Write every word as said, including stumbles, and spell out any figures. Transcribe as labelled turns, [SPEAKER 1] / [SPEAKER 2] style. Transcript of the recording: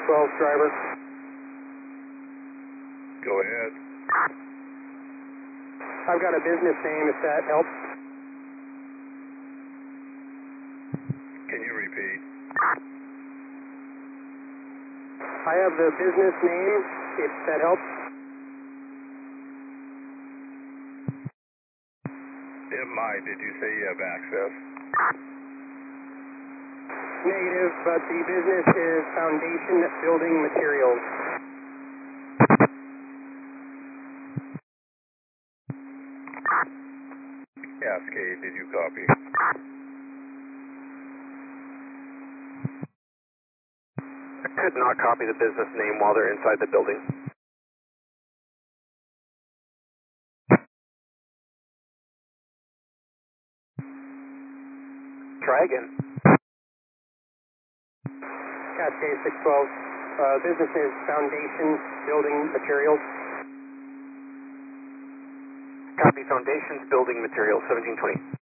[SPEAKER 1] twelve, driver.
[SPEAKER 2] Go ahead.
[SPEAKER 1] I've got a business name, if that helps.
[SPEAKER 2] Can you repeat?
[SPEAKER 1] I have the business name, if that helps.
[SPEAKER 2] It might. Did you say you have access?
[SPEAKER 1] Negative, but the business is Foundation Building Materials.
[SPEAKER 2] Cascade, did you copy?
[SPEAKER 3] I could not copy the business name while they're inside the building. Try again.
[SPEAKER 1] Cascade six twelve. Uh, business is Foundation Building Materials.
[SPEAKER 3] Copy Foundations Building Materials, seventeen twenty.